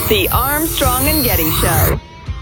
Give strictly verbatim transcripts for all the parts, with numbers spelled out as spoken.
The Armstrong and Getty Show.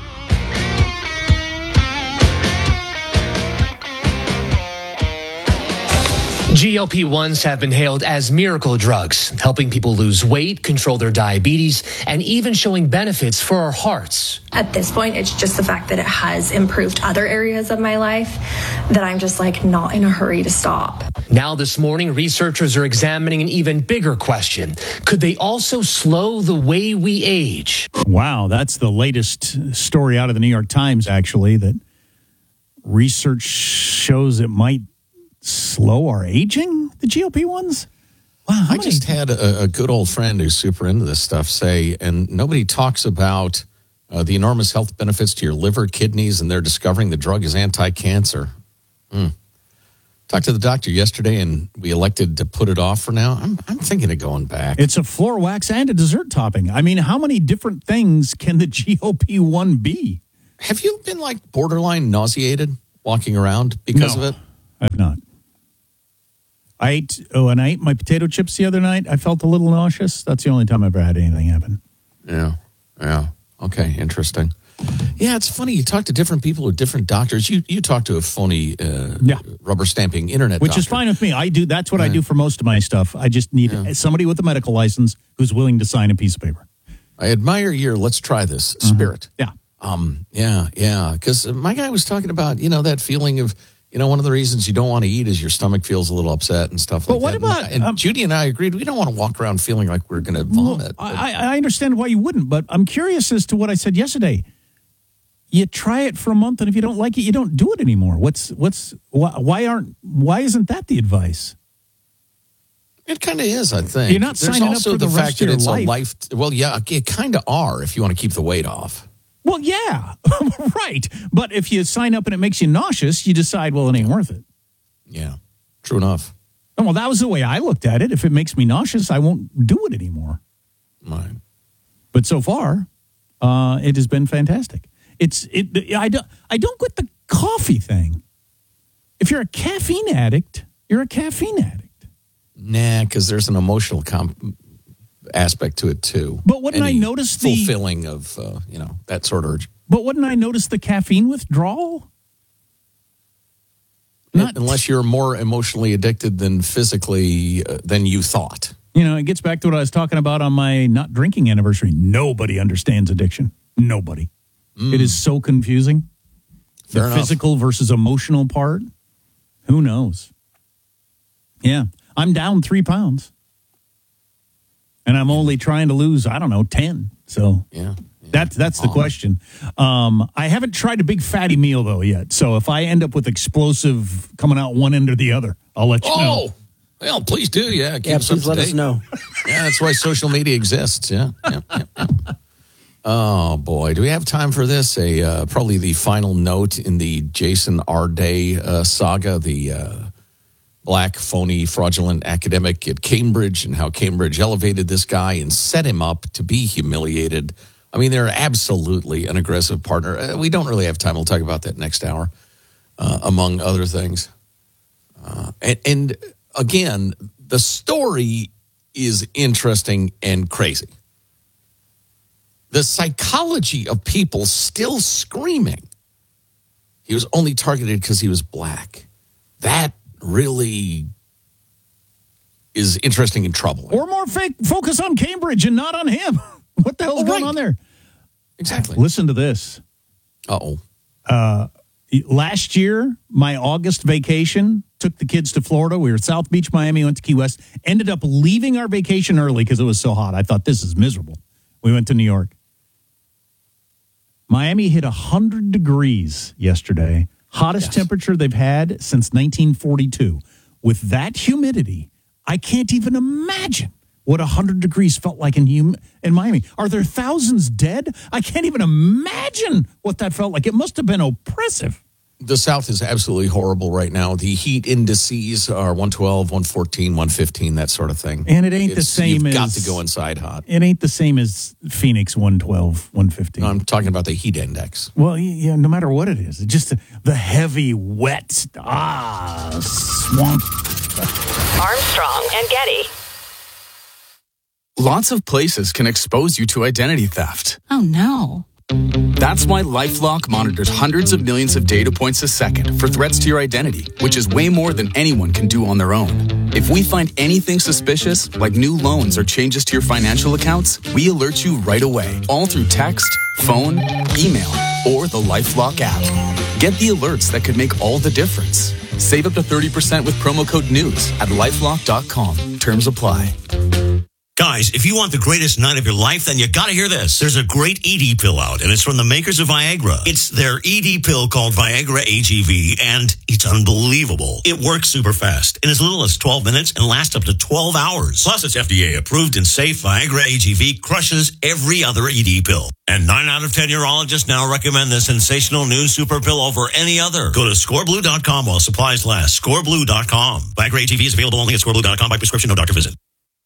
G L P ones have been hailed as miracle drugs, helping people lose weight, control their diabetes, and even showing benefits for our hearts. At this point, it's just the fact that it has improved other areas of my life that I'm just like not in a hurry to stop. Now this morning, researchers are examining an even bigger question. Could they also slow the way we age? Wow, that's the latest story out of the New York Times, actually, that research shows it might slow our aging, the G L P ones? Wow, I just had a, a good old friend who's super into this stuff say, and nobody talks about uh, the enormous health benefits to your liver, kidneys, and they're discovering the drug is anti-cancer. Mm. Talked to the doctor yesterday, and we elected to put it off for now. I'm, I'm thinking of going back. It's a floor wax and a dessert topping. I mean, how many different things can the G L P one be? Have you been like borderline nauseated walking around because no, of it? I've not. I ate, oh, and I ate my potato chips the other night. I felt a little nauseous. That's the only time I've ever had anything happen. Yeah, yeah. Okay, interesting. Yeah, it's funny. You talk to different people or different doctors. You you talk to a phony uh, yeah. rubber stamping internet Which doctor. is fine with me. I do. That's what right. I do for most of my stuff. I just need yeah. somebody with a medical license who's willing to sign a piece of paper. I admire your let's try this spirit. Mm-hmm. Yeah. Um, yeah, yeah. Because my guy was talking about, you know, that feeling of, you know, one of the reasons you don't want to eat is your stomach feels a little upset and stuff but like what that. About, and and um, Judy and I agreed we don't want to walk around feeling like we're going to vomit. Well, I, I understand why you wouldn't, but I'm curious as to what I said yesterday. You try it for a month, and if you don't like it, you don't do it anymore. What's what's why, why aren't why isn't that the advice? It kind of is, I think. You're not There's signing also up for the, the rest fact of that your it's life. a life. Well, yeah, you kind of are if you want to keep the weight off. Well, yeah, right. But if you sign up and it makes you nauseous, you decide, well, it ain't worth it. Yeah, true enough. Oh, well, that was the way I looked at it. If it makes me nauseous, I won't do it anymore. Right. But so far, uh, it has been fantastic. It's it. I don't. I don't get the coffee thing. If you're a caffeine addict, you're a caffeine addict. Nah, because there's an emotional comp- aspect to it too. But wouldn't Any I notice the fulfilling of uh, you know that sort of urge? But wouldn't I notice the caffeine withdrawal? Not, Unless you're more emotionally addicted than physically uh, than you thought. You know, it gets back to what I was talking about on my not drinking anniversary. Nobody understands addiction. Nobody. Mm. It is so confusing. Fair the enough. Physical versus emotional part. Who knows? Yeah. I'm down three pounds. And I'm only trying to lose, I don't know, ten. So yeah. That, that's the question. Um, I haven't tried a big fatty meal, though, yet. So if I end up with explosive coming out one end or the other, I'll let you oh, know. Oh, well, please do. Yeah, keep yeah, us up please to let date. us know. Yeah, that's why social media exists. Yeah. yeah, yeah, yeah. Oh, boy. Do we have time for this? A uh, probably the final note in the Jason Arday uh, saga, the uh, black, phony, fraudulent academic at Cambridge, and how Cambridge elevated this guy and set him up to be humiliated. I mean, they're absolutely an aggressive partner. Uh, we don't really have time. We'll talk about that next hour, uh, among other things. Uh, and, and again, the story is interesting and crazy. The psychology of people still screaming he was only targeted because he was black. That really is interesting and troubling. Or more fake, focus on Cambridge and not on him. What the hell's Oh, going right. on there? Exactly. Listen to this. Uh-oh. Uh, last year, my August vacation, took the kids to Florida. We were at South Beach, Miami, went to Key West. Ended up leaving our vacation early because it was so hot. I thought, this is miserable. We went to New York. Miami hit one hundred degrees yesterday. Hottest Yes. temperature they've had since nineteen forty-two. With that humidity, I can't even imagine what one hundred degrees felt like in hum- in Miami. Are there thousands dead? I can't even imagine what that felt like. It must have been oppressive. The South is absolutely horrible right now. The heat indices are one twelve, one fourteen, one fifteen, that sort of thing. And it ain't the It's- same you've as... got to go inside hot. It ain't the same as Phoenix one twelve, one fifteen. No, I'm talking about the heat index. Well, yeah, no matter what it is. It's just the heavy, wet, ah, swamp. Armstrong and Getty. Lots of places can expose you to identity theft. Oh, no. That's why LifeLock monitors hundreds of millions of data points a second for threats to your identity, which is way more than anyone can do on their own. If we find anything suspicious, like new loans or changes to your financial accounts, we alert you right away, all through text, phone, email, or the LifeLock app. Get the alerts that could make all the difference. Save up to thirty percent with promo code NEWS at lifelock dot com. Terms apply. Guys, if you want the greatest night of your life, then you gotta hear this. There's a great E D pill out, and it's from the makers of Viagra. It's their E D pill called Viagra A G V, and it's unbelievable. It works super fast, in as little as twelve minutes, and lasts up to twelve hours. Plus, it's F D A approved and safe. Viagra A G V crushes every other E D pill. And nine out of ten urologists now recommend this sensational new super pill over any other. Go to score blue dot com while supplies last. score blue dot com. Viagra A G V is available only at score blue dot com by prescription, no doctor visit.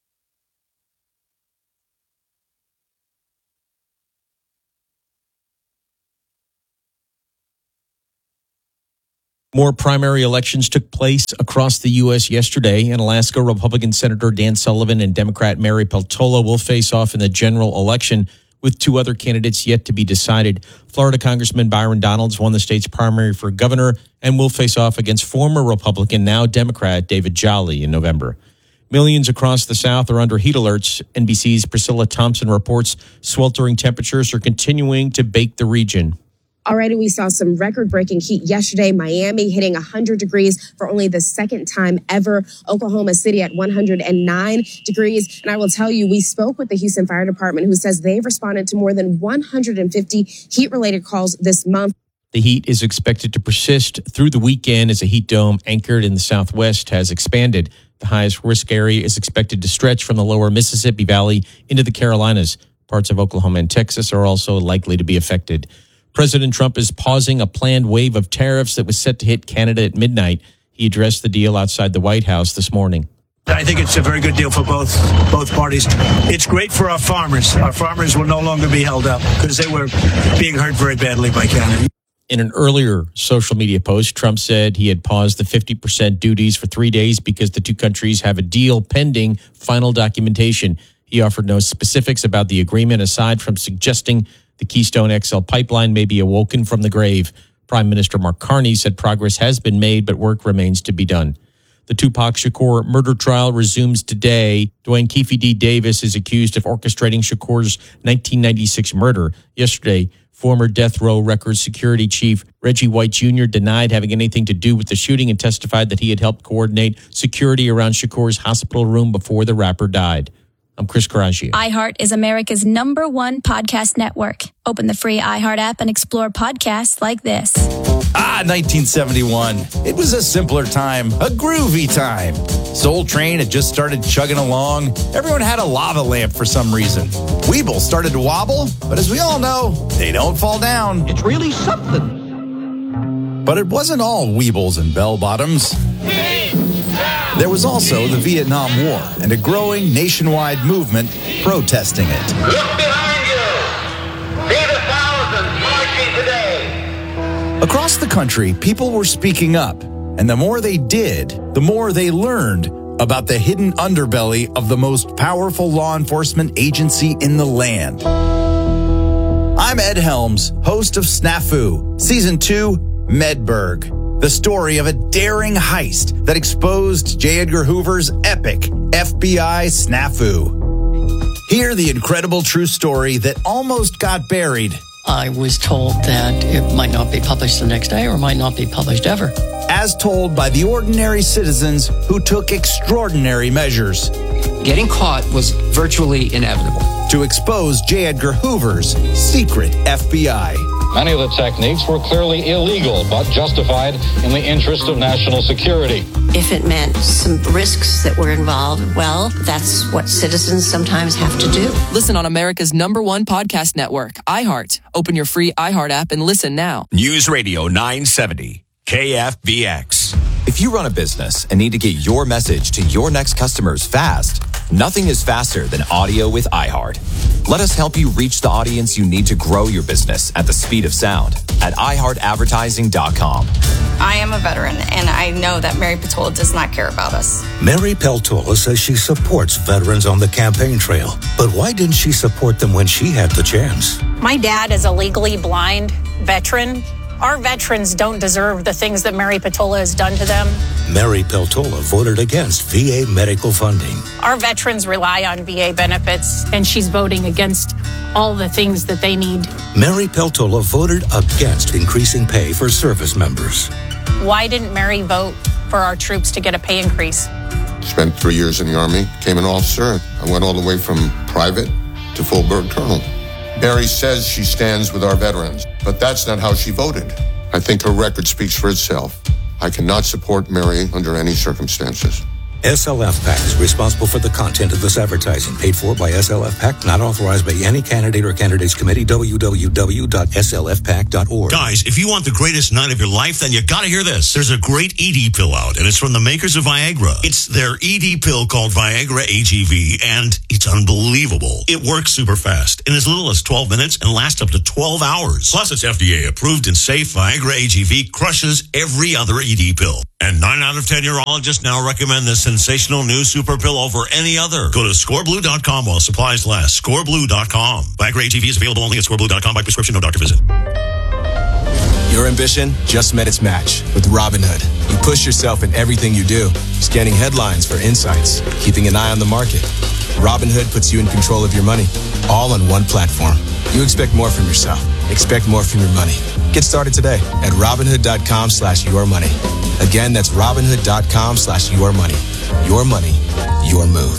More primary elections took place across the U S yesterday. In Alaska, Republican Senator Dan Sullivan and Democrat Mary Peltola will face off in the general election, with two other candidates yet to be decided. Florida Congressman Byron Donalds won the state's primary for governor and will face off against former Republican, now Democrat, David Jolly in November. Millions across the South are under heat alerts. N B C's Priscilla Thompson reports sweltering temperatures are continuing to bake the region. Already, we saw some record-breaking heat yesterday. Miami hitting one hundred degrees for only the second time ever. Oklahoma City at one hundred nine degrees. And I will tell you, we spoke with the Houston Fire Department, who says they've responded to more than one hundred fifty heat-related calls this month. The heat is expected to persist through the weekend as a heat dome anchored in the southwest has expanded. The highest risk area is expected to stretch from the lower Mississippi Valley into the Carolinas. Parts of Oklahoma and Texas are also likely to be affected. President Trump is pausing a planned wave of tariffs that was set to hit Canada at midnight. He addressed the deal outside the White House this morning. I think it's a very good deal for both both parties. It's great for our farmers. Our farmers will no longer be held up because they were being hurt very badly by Canada. In an earlier social media post, Trump said he had paused the fifty percent duties for three days because the two countries have a deal pending final documentation. He offered no specifics about the agreement aside from suggesting the Keystone X L pipeline may be awoken from the grave. Prime Minister Mark Carney said progress has been made, but work remains to be done. The Tupac Shakur murder trial resumes today. Dwayne Keefe D. Davis is accused of orchestrating Shakur's nineteen ninety-six murder. Yesterday, former Death Row Records security chief Reggie White Junior denied having anything to do with the shooting and testified that he had helped coordinate security around Shakur's hospital room before the rapper died. I'm Chris Caraccio. iHeart is America's number one podcast network. Open the free iHeart app and explore podcasts like this. Ah, nineteen seventy-one. It was a simpler time, a groovy time. Soul Train had just started chugging along. Everyone had a lava lamp for some reason. Weeble started to wobble, but as we all know, they don't fall down. It's really something. But it wasn't all Weebles and bell-bottoms. There was also the Vietnam War and a growing nationwide movement protesting it. Look behind you. See the thousands marching today. Across the country, people were speaking up, and the more they did, the more they learned about the hidden underbelly of the most powerful law enforcement agency in the land. I'm Ed Helms, host of Snafu, Season two, Medberg. The story of a daring heist that exposed J. Edgar Hoover's epic F B I snafu. Hear the incredible true story that almost got buried. I was told that it might not be published the next day or might not be published ever. As told by the ordinary citizens who took extraordinary measures. Getting caught was virtually inevitable. To expose J. Edgar Hoover's secret F B I. Many of the techniques were clearly illegal, but justified in the interest of national security. If it meant some risks that were involved, well, that's what citizens sometimes have to do. Listen on America's number one podcast network, iHeart. Open your free iHeart app and listen now. News Radio nine seventy, K F B X. If you run a business and need to get your message to your next customers fast, Nothing is faster than audio with iHeart. Let us help you reach the audience you need to grow your business at the speed of sound at i heart advertising dot com. I am a veteran, and I know that Mary Patola does not care about us. Mary Peltola says she supports veterans on the campaign trail. But why didn't she support them when she had the chance? My dad is a legally blind veteran. Our veterans don't deserve the things that Mary Patola has done to them. Mary Peltola voted against V A medical funding. Our veterans rely on V A benefits, and she's voting against all the things that they need. Mary Peltola voted against increasing pay for service members. Why didn't Mary vote for our troops to get a pay increase? Spent three years in the Army, became an officer. I went all the way from private to full bird colonel. Mary says she stands with our veterans, but that's not how she voted. I think her record speaks for itself. I cannot support Mary under any circumstances. S L F PAC is responsible for the content of this advertising, paid for by S L F PAC, not authorized by any candidate or candidates committee. w w w dot s l f pac dot org. Guys, if you want the greatest night of your life, then you gotta hear this. There's a great E D pill out, and it's from the makers of Viagra. It's their E D pill called Viagra A G V, and it's unbelievable. It works super fast, in as little as twelve minutes, and lasts up to twelve hours. Plus, it's F D A approved and safe. Viagra A G V crushes every other E D pill. And nine out of ten urologists now recommend this sensational new super pill over any other. Go to score blue dot com while supplies last. score blue dot com. Viagra A G V is available only at score blue dot com by prescription, no doctor visit. Your ambition just met its match with Robinhood. You push yourself in everything you do, scanning headlines for insights, keeping an eye on the market. Robinhood puts you in control of your money, all on one platform. You expect more from yourself. Expect more from your money. Get started today at Robinhood dot com slash your money. Again, that's Robinhood dot com slash your money. Your money, your move.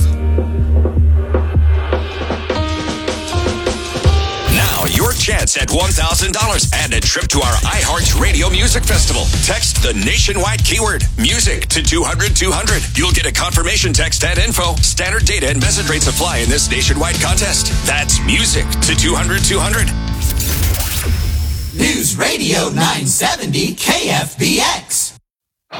Now, your chance at one thousand dollars and a trip to our iHeart Radio Music Festival. Text the nationwide keyword music to two hundred two hundred. You'll get a confirmation text and info. Standard data and message rates apply in this nationwide contest. That's music to two hundred two hundred. News Radio nine seventy K F B X.